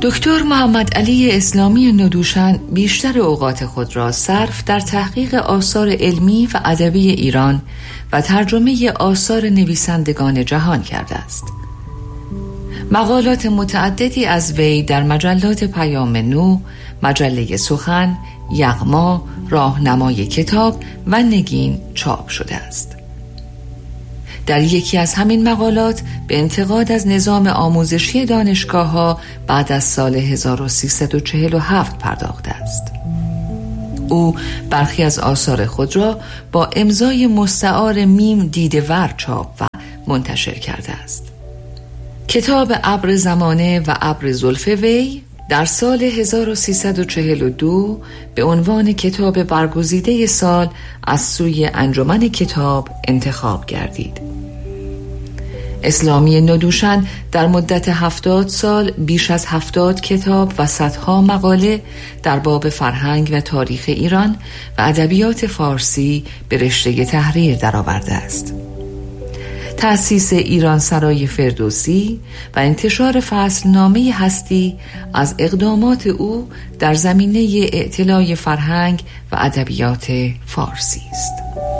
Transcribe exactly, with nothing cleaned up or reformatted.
دکتر محمد علی اسلامی ندوشن بیشتر اوقات خود را صرف در تحقیق آثار علمی و ادبی ایران و ترجمه آثار نویسندگان جهان کرده است. مقالات متعددی از وی در مجلات پیام نو، مجله سخن، یغما، راهنمای کتاب و نگین چاپ شده است. در یکی از همین مقالات به انتقاد از نظام آموزشی دانشگاه‌ها بعد از سال هزار و سیصد و چهل و هفت پرداخته است. او برخی از آثار خود را با امضای مستعار میم دیده‌ور چاپ و منتشر کرده است. کتاب ابر زمانه و ابر زلف وی در سال هزار و سیصد و چهل و دو به عنوان کتاب برگزیده سال از سوی انجمن کتاب انتخاب گردید. اسلامی ندوشن در مدت هفتاد سال بیش از هفتاد کتاب و صدها مقاله در باب فرهنگ و تاریخ ایران و ادبیات فارسی به رشته تحریر درآورده است. تأسیس ایران سرای فردوسی و انتشار فصلنامه هستی از اقدامات او در زمینه اعتلاء فرهنگ و ادبیات فارسی است.